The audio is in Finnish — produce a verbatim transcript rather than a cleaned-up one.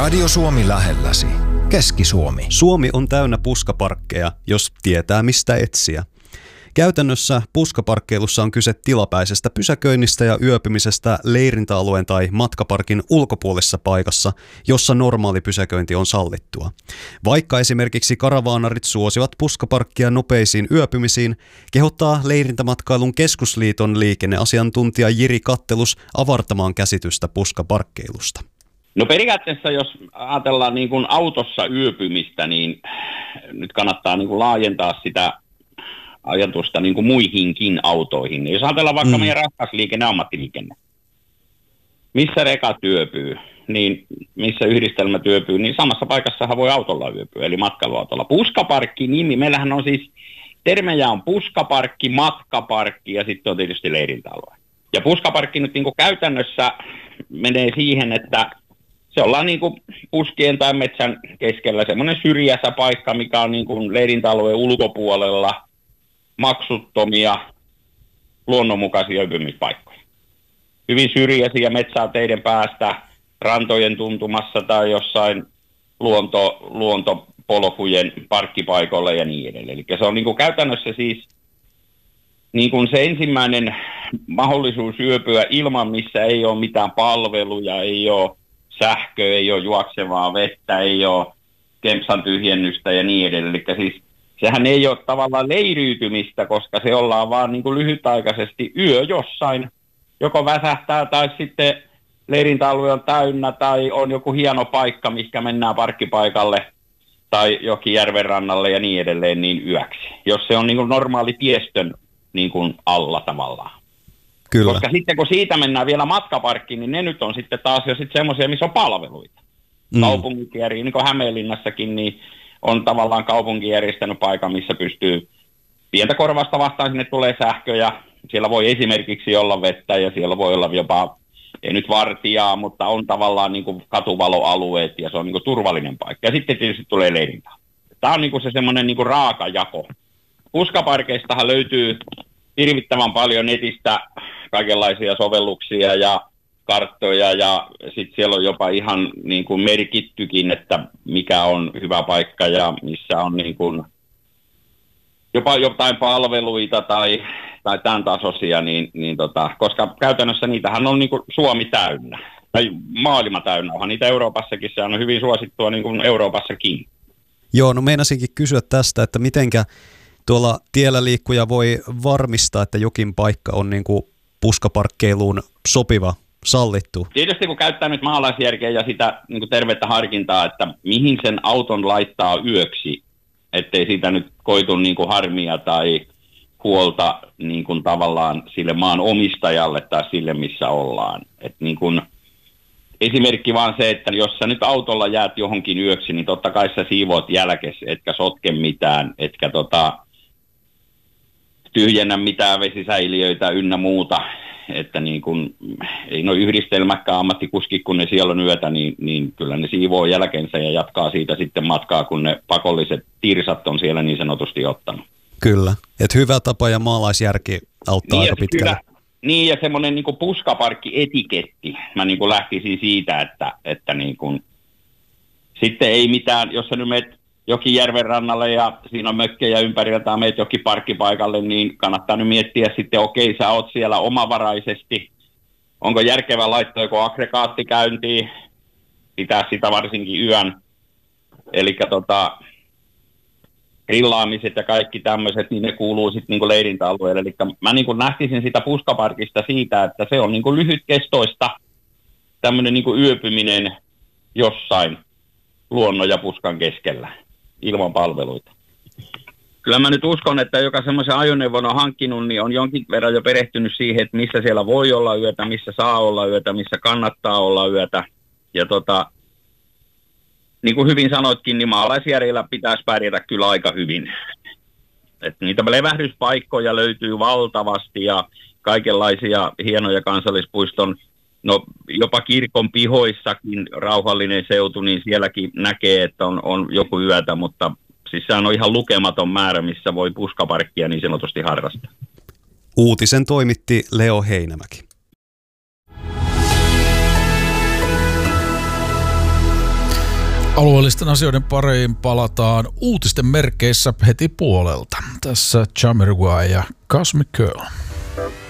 Radio Suomi lähelläsi. Keski-Suomi. Suomi on täynnä puskaparkkeja, jos tietää mistä etsiä. Käytännössä puskaparkkeilussa on kyse tilapäisestä pysäköinnistä ja yöpymisestä leirintäalueen tai matkaparkin ulkopuolisessa paikassa, jossa normaali pysäköinti on sallittua. Vaikka esimerkiksi karavaanarit suosivat puskaparkkia nopeisiin yöpymisiin, kehottaa Leirintämatkailun keskusliiton liikenneasiantuntija Jiri Kattelus avartamaan käsitystä puskaparkkeilusta. No periaatteessa, jos ajatellaan niin kuin autossa yöpymistä, niin nyt kannattaa niin kuin laajentaa sitä ajatusta niin kuin muihinkin autoihin. Jos ajatellaan vaikka mm. meidän raskas liikenne, ammattiliikenne, missä rekat yöpyy, niin missä yhdistelmät yöpyy, niin samassa paikassahan voi autolla yöpyä, eli matkailuautolla. Puskaparkki nimi, meillähän on siis, termejä on puskaparkki, matkaparkki ja sitten on tietysti leirintäalue. Ja puskaparkki nyt niin kuin käytännössä menee siihen, että se ollaan niin kuin puskien tai metsän keskellä semmoinen syrjässä paikka, mikä on niin kuin leirintäalueen ulkopuolella maksuttomia luonnonmukaisia yöpymispaikkoja. Hyvin syrjäisiä metsäteiden päästä, rantojen tuntumassa tai jossain luonto, luontopolkujen parkkipaikoilla ja niin edelleen. Eli se on niin kuin käytännössä siis niin kuin se ensimmäinen mahdollisuus yöpyä ilman, missä ei ole mitään palveluja, ei ole sähköä, ei ole juoksevaa vettä, ei ole kempsan tyhjennystä ja niin edelleen. Eli siis sehän ei ole tavallaan leiriytymistä, koska se ollaan vaan niin kuin lyhytaikaisesti yö jossain, joko väsähtää tai sitten leirintäalue on täynnä tai on joku hieno paikka, mikä mennään parkkipaikalle tai jokin järven rannalle ja niin edelleen niin yöksi. Jos se on niin kuin normaali tiestön niin kuin alla tavallaan. Kyllä. Koska sitten kun siitä mennään vielä matkaparkkiin, niin ne nyt on sitten taas jo sitten semmoisia, missä on palveluita. Mm. Kaupungit järjestetään, niin kuin Hämeenlinnassakin, niin on tavallaan kaupunki järjestänyt paikan, missä pystyy pientä korvasta vastaan, sinne tulee sähkö ja siellä voi esimerkiksi olla vettä ja siellä voi olla jopa, ei nyt vartijaa, mutta on tavallaan niin kuin katuvaloalueet ja se on niin kuin turvallinen paikka. Ja sitten tietysti tulee leirintä. Tämä on niin kuin se semmoinen niin kuin raaka jako. Puskaparkeistahan löytyy hirvittävän paljon netistä kaikenlaisia sovelluksia ja karttoja ja sitten siellä on jopa ihan niin kuin merkittykin, että mikä on hyvä paikka ja missä on niin kuin jopa jotain palveluita tai, tai tämän tasoisia, niin, niin tota, koska käytännössä niitähän on niin kuin Suomi täynnä tai maailma täynnä, onhan niitä Euroopassakin, se on hyvin suosittua niin kuin Euroopassakin. Joo, no meinasinkin kysyä tästä, että mitenkä tuolla tiellä liikkuja voi varmistaa, että jokin paikka on niin kuin puskaparkkeiluun sopiva, sallittu. Tietysti kun käyttää nyt maalaisjärkeä ja sitä niin kuin tervettä harkintaa, että mihin sen auton laittaa yöksi, ettei siitä nyt koitu niin kuin harmia tai huolta niin kuin tavallaan sille maan omistajalle tai sille, missä ollaan. Et niin kuin esimerkki vaan se, että jos sä nyt autolla jäät johonkin yöksi, niin totta kai sä siivoat jälkes, etkä sotke mitään, etkä tota tyhjennä mitään vesisäiliöitä ynnä muuta, että niin kun, ei no yhdistelmäkään ammattikuski, kun ne siellä on yötä, niin, niin kyllä ne siivoo jälkensä ja jatkaa siitä sitten matkaa, kun ne pakolliset tirsat on siellä niin sanotusti ottanut. Kyllä, että hyvä tapa ja maalaisjärki auttaa niin, aika pitkälle. Kyllä, niin ja semmoinen niin kuin puskaparkki-etiketti, mä niin kuin lähtisin siitä, että, että niin kuin, sitten ei mitään, jos sä nyt menet jokin järven rannalle ja siinä on mökkejä ympärillä tai meet jokin parkkipaikalle, niin kannattaa nyt miettiä sitten, okei, sä oot siellä omavaraisesti. Onko järkevää laittaa joku aggregaatti käyntiin, pitää sitä varsinkin yön. Eli tota, grillaamiset ja kaikki tämmöiset, niin ne kuuluu sitten niinku leirintäalueelle. Eli mä niinku nähtisin sitä puskaparkista siitä, että se on niinku lyhytkestoista tämmöinen niinku yöpyminen jossain luonnon ja puskan keskellä ilman palveluita. Kyllä mä nyt uskon, että joka semmoisen ajoneuvon on hankkinut, niin on jonkin verran jo perehtynyt siihen, että missä siellä voi olla yötä, missä saa olla yötä, missä kannattaa olla yötä. Ja tota, niin kuin hyvin sanoitkin, niin maalaisjärjellä pitäisi pärjätä kyllä aika hyvin. Et niitä levähdyspaikkoja löytyy valtavasti ja kaikenlaisia hienoja kansallispuiston, no jopa kirkon pihoissakin rauhallinen seutu, niin sielläkin näkee, että on, on joku yötä, mutta siis sehän on ihan lukematon määrä, missä voi puskaparkkia niin sanotusti harrastaa. Uutisen toimitti Leo Heinämäki. Alueellisten asioiden pariin palataan uutisten merkeissä heti puolelta. Tässä Jamiroquai ja Cosmic Girl.